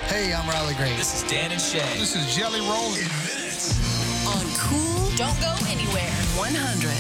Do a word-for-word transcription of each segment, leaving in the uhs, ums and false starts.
Hey, I'm Riley Green. This is Dan and Shay. This is Jelly Roll. On Cool, don't go anywhere. one hundred.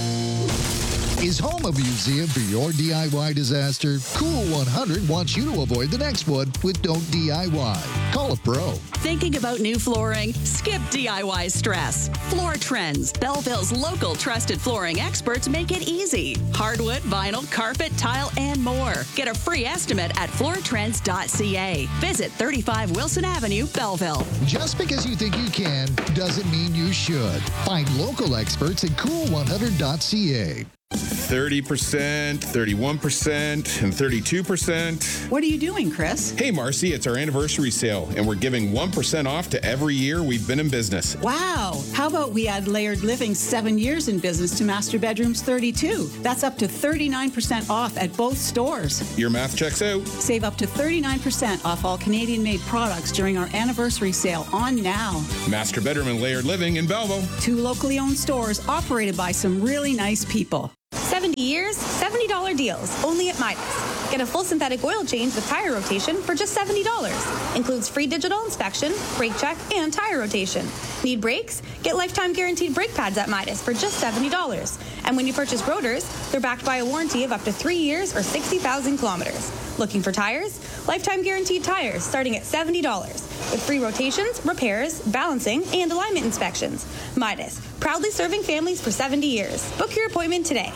Is home a museum for your D I Y disaster? Cool one hundred wants you to avoid the next one with Don't D I Y. Call a pro. Thinking about new flooring? Skip D I Y stress. Floor Trends, Belleville's local trusted flooring experts, make it easy. Hardwood, vinyl, carpet, tile, and more. Get a free estimate at floor trends dot c a. Visit thirty-five Wilson Avenue, Belleville. Just because you think you can doesn't mean you should. Find local experts at cool one hundred dot c a. thirty percent, thirty-one percent, and thirty-two percent. What are you doing, Chris? Hey, Marcy, it's our anniversary sale, and we're giving one percent off to every year we've been in business. Wow. How about we add Layered Living seven years in business to Master Bedrooms thirty-two? That's up to thirty-nine percent off at both stores. Your math checks out. Save up to thirty-nine percent off all Canadian-made products during our anniversary sale on now. Master Bedroom and Layered Living in Belleville. Two locally owned stores operated by some really nice people. seventy years, seventy dollars deals, only at Midas. Get a full synthetic oil change with tire rotation for just seventy dollars. Includes free digital inspection, brake check, and tire rotation. Need brakes? Get lifetime guaranteed brake pads at Midas for just seventy dollars. And when you purchase rotors, they're backed by a warranty of up to three years or sixty thousand kilometers. Looking for tires? Lifetime guaranteed tires starting at seventy dollars. With free rotations, repairs, balancing, and alignment inspections. Midas, proudly serving families for seventy years. Book your appointment today.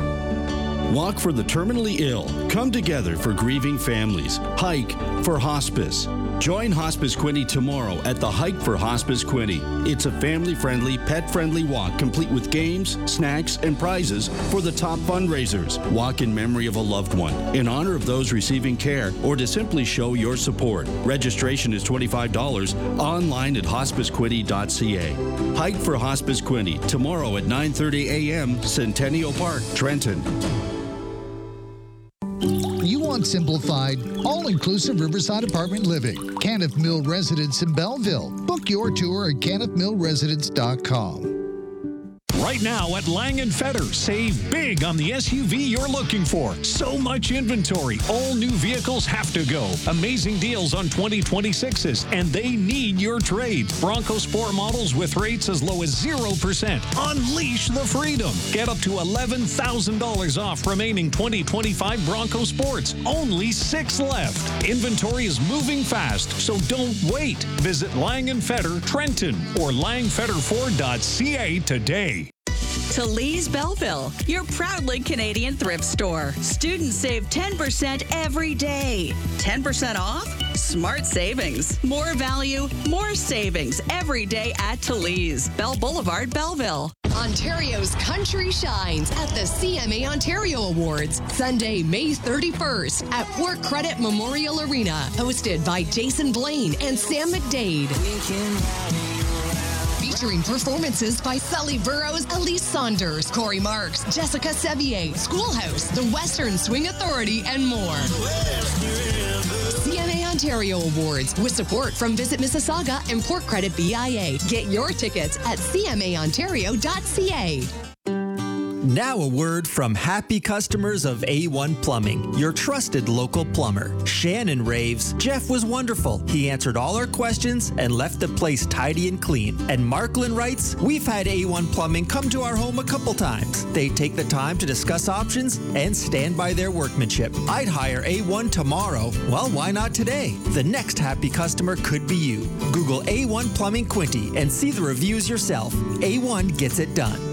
Walk for the terminally ill. Come together for grieving families. Hike for hospice. Join Hospice Quinte tomorrow at the Hike for Hospice Quinte. It's a family-friendly, pet-friendly walk complete with games, snacks, and prizes for the top fundraisers. Walk in memory of a loved one, in honor of those receiving care, or to simply show your support. Registration is twenty-five dollars online at hospice quinte dot c a. Hike for Hospice Quinte tomorrow at nine thirty a m Centennial Park, Trenton. You want simplified, all-inclusive Riverside apartment living. Kenneth Mill Residence in Belleville. Book your tour at kenneth mill residence dot com. Right now at Lang and Fetter, save big on the S U V you're looking for. So much inventory. All new vehicles have to go. Amazing deals on twenty twenty-sixes, and they need your trade. Bronco Sport models with rates as low as zero percent. Unleash the freedom. Get up to eleven thousand dollars off remaining twenty twenty-five Bronco Sports. Only six left. Inventory is moving fast, so don't wait. Visit Lang and Fetter, Trenton, or lang fetter ford dot c a today. Talese Belleville, your proudly Canadian thrift store. Students save ten percent every day. ten percent off? Smart savings. More value, more savings every day at Talese. Bell Boulevard, Belleville. Ontario's country shines at the C M A Ontario Awards, Sunday, May thirty-first at Port Credit Memorial Arena, hosted by Jason Blaine and Sam McDade. Featuring performances by Sully Burrows, Elise Saunders, Corey Marks, Jessica Sevier, Schoolhouse, the Western Swing Authority, and more. C M A Ontario Awards with support from Visit Mississauga and Port Credit B I A. Get your tickets at c m a ontario dot c a. Now a word from happy customers of A one Plumbing, your trusted local plumber. Shannon raves, Jeff was wonderful. He answered all our questions and left the place tidy and clean. And Marklin writes, we've had A one Plumbing come to our home a couple times. They take the time to discuss options and stand by their workmanship. I'd hire A one tomorrow. Well, why not today? The next happy customer could be you. Google A one Plumbing Quinte and see the reviews yourself. A one gets it done.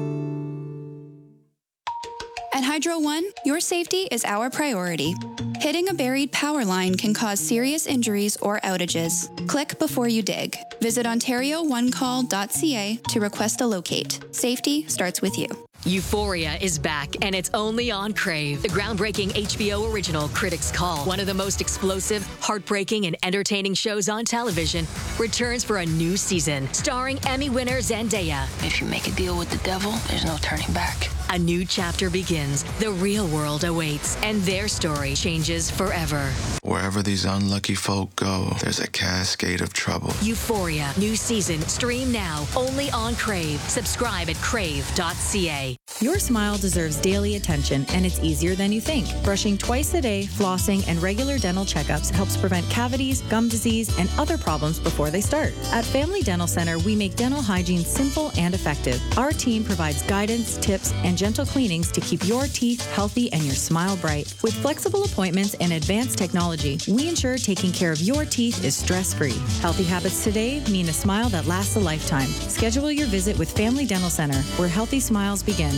At Hydro One, your safety is our priority. Hitting a buried power line can cause serious injuries or outages. Click before you dig. Visit ontario one call dot c a to request a locate. Safety starts with you. Euphoria is back, and it's only on Crave. The groundbreaking H B O original Critics' Call, one of the most explosive, heartbreaking, and entertaining shows on television, returns for a new season, starring Emmy winner Zendaya. If you make a deal with the devil, there's no turning back. A new chapter begins. The real world awaits, and their story changes forever. Wherever these unlucky folk go, there's a cascade of trouble. Euphoria, new season, stream now, only on Crave. Subscribe at crave dot c a. Your smile deserves daily attention, and it's easier than you think. Brushing twice a day, flossing, and regular dental checkups helps prevent cavities, gum disease, and other problems before they start. At Family Dental Center, we make dental hygiene simple and effective. Our team provides guidance, tips, and gentle cleanings to keep your teeth healthy and your smile bright. With flexible appointments and advanced technology, we ensure taking care of your teeth is stress-free. Healthy habits today mean a smile that lasts a lifetime. Schedule your visit with Family Dental Center, where healthy smiles begin.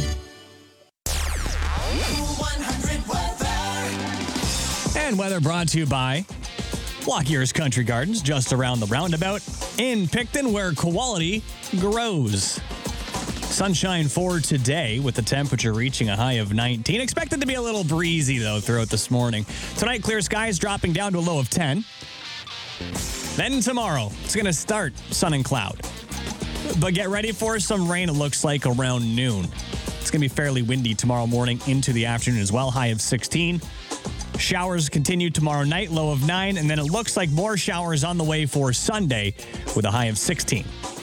And weather brought to you by Lockyear's Country Gardens, just around the roundabout in Picton, where quality grows. Sunshine for today, with the temperature reaching a high of nineteen. Expected to be a little breezy, though, throughout this morning. Tonight, clear skies dropping down to a low of ten. Then tomorrow, it's going to start sun and cloud. But get ready for some rain, it looks like, around noon. It's going to be fairly windy tomorrow morning into the afternoon as well, high of sixteen. Showers continue tomorrow night, low of nine. And then it looks like more showers on the way for Sunday with a high of sixteen.